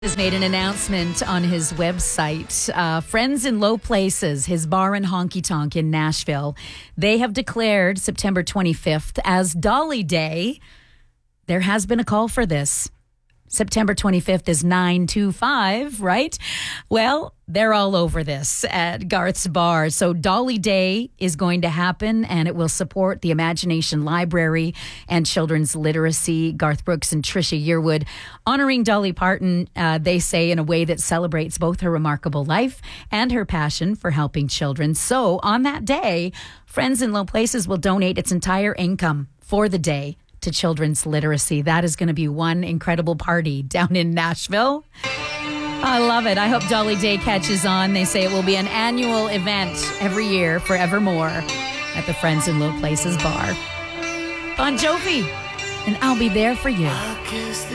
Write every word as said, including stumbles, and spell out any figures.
Has made an announcement on his website. Uh, Friends in Low Places, his bar and honky tonk in Nashville, they have declared September twenty-fifth as Dolly Day. There has been a call for this. September twenty-fifth is nine two five, right? Well, they're all over this at Garth's Bar. So Dolly Day is going to happen, and it will support the Imagination Library and children's literacy. Garth Brooks and Trisha Yearwood honoring Dolly Parton, uh, they say, in a way that celebrates both her remarkable life and her passion for helping children. So on that day, Friends in Low Places will donate its entire income for the day to children's literacy. That is going to be one incredible party down in Nashville. I love it. I hope Dolly Day catches on. They say it will be an annual event every year forevermore at the Friends in Low Places Bar. Bon Jovi, and I'll be there for you.